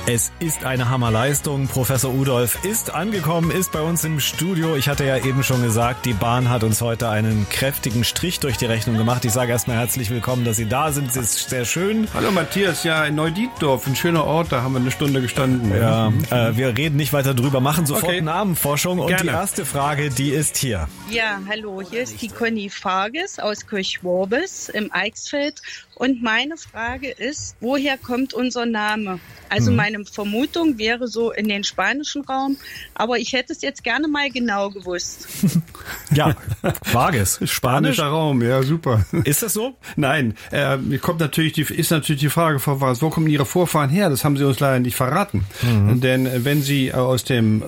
Es ist eine Hammerleistung. Professor Udolph ist angekommen, ist bei uns im Studio. Ich hatte ja eben schon gesagt, die Bahn hat uns heute einen kräftigen Strich durch die Rechnung gemacht. Ich sage erstmal herzlich willkommen, dass Sie da sind. Es ist sehr schön. Hallo Matthias, ja, in Neudietdorf, ein schöner Ort, da haben wir eine Stunde gestanden. Ja, wir reden nicht weiter drüber, machen sofort Namenforschung. Und Gerne. Die erste Frage, die ist hier. Ja, hallo, hier ist die Conny Farges aus Kirchworbis im Eichsfeld. Und meine Frage ist, woher kommt unser Name? Also meine Vermutung wäre so in den spanischen Raum, aber ich hätte es jetzt gerne mal genau gewusst. Ja, Vargas, Spanisch. Spanischer Raum, ja, super. Ist das so? Nein, ist natürlich die Frage, Frau Vargas, wo kommen Ihre Vorfahren her? Das haben Sie uns leider nicht verraten. Denn wenn Sie aus dem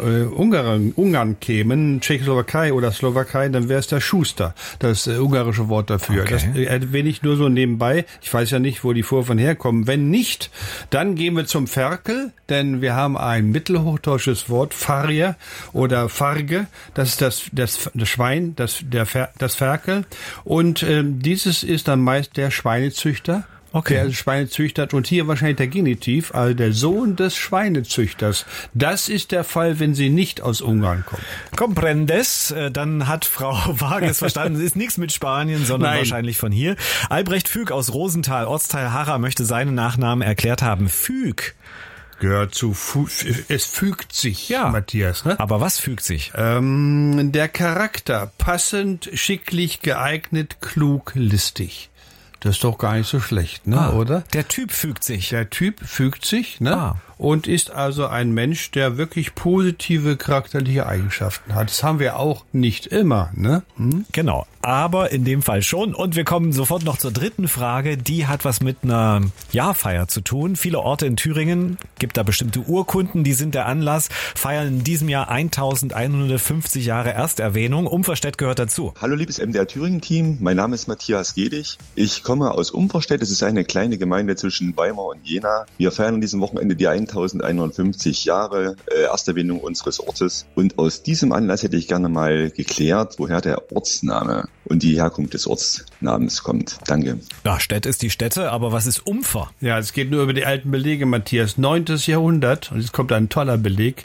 Ungarn kämen, Tschechoslowakei oder Slowakei, dann wäre es der Schuster, das ungarische Wort dafür. Okay. Das erwähne ich nur so nebenbei. Ich weiß ja nicht, wo die Vorfahren herkommen. Wenn nicht, dann gehen wir zum Ferkel, denn wir haben ein mittelhochdeutsches Wort, Farrier oder Farge. Das ist das Schwein, das Ferkel. Und dieses ist dann meist der Schweinezüchter. Okay. Der Schweine züchtert und hier wahrscheinlich der Genitiv, also der Sohn des Schweinezüchters. Das ist der Fall, wenn sie nicht aus Ungarn kommen. Comprendes, dann hat Frau Vargas verstanden, es ist nichts mit Spanien, sondern wahrscheinlich von hier. Albrecht Füg aus Rosenthal, Ortsteil Harra, möchte seinen Nachnamen erklärt haben. Füg. Gehört zu, es fügt sich, Ja. Matthias. Ne? Aber was fügt sich? Der Charakter, passend, schicklich, geeignet, klug, listig. Das ist doch gar nicht so schlecht, ne, oder? Der Typ fügt sich. Der Typ fügt sich, ne? Und ist also ein Mensch, der wirklich positive charakterliche Eigenschaften hat. Das haben wir auch nicht immer, ne? Genau, aber in dem Fall schon. Und wir kommen sofort noch zur dritten Frage. Die hat was mit einer Jahrfeier zu tun. Viele Orte in Thüringen, gibt da bestimmte Urkunden, die sind der Anlass, feiern in diesem Jahr 1150 Jahre Ersterwähnung. Umverstedt gehört dazu. Hallo liebes MDR Thüringen-Team, mein Name ist Matthias Gedig. Ich komme aus Umverstedt, es ist eine kleine Gemeinde zwischen Weimar und Jena. Wir feiern an diesem Wochenende die 1150 Jahre Ersterwähnung unseres Ortes. Und aus diesem Anlass hätte ich gerne mal geklärt, woher der Ortsname und die Herkunft des Ortsnamens kommt. Danke. Ja, Städt ist die Stätte, aber was ist Umfer? Ja, es geht nur über die alten Belege, Matthias. 9. Jahrhundert, und jetzt kommt ein toller Beleg,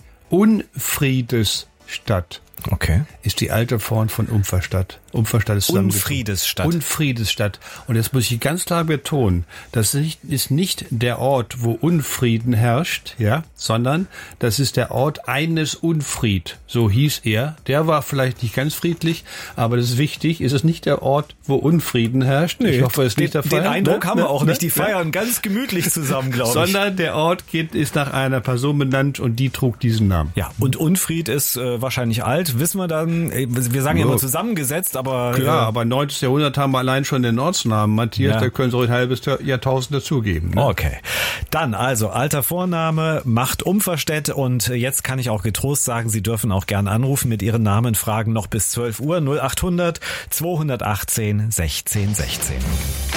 Unfriedesstadt. Okay. Ist die alte Form von Umverstadt. Umverstadt ist Unfriedesstadt. Unfriedesstadt. Und jetzt muss ich ganz klar betonen, das ist nicht der Ort, wo Unfrieden herrscht, ja, sondern das ist der Ort eines Unfried. So hieß er. Der war vielleicht nicht ganz friedlich, aber das ist wichtig. Ist es nicht der Ort, wo Unfrieden herrscht? Nee, ich hoffe, es ist nicht der Fall. Den Eindruck haben wir auch nicht. Die Ne? feiern ganz gemütlich zusammen, glaube ich. Sondern der Ort ist nach einer Person benannt und die trug diesen Namen. Ja, und Unfried ist wahrscheinlich alt. Wissen wir dann, wir sagen ja immer zusammengesetzt, aber... Klar, aber 9. Jahrhundert haben wir allein schon den Ortsnamen. Matthias, da können Sie ruhig ein halbes Jahrtausend dazugeben. Ne? Okay. Dann also, alter Vorname, macht Umverstedt und jetzt kann ich auch getrost sagen, Sie dürfen auch gern anrufen mit Ihren Namen, Fragen noch bis 12 Uhr, 0800 218 16 16.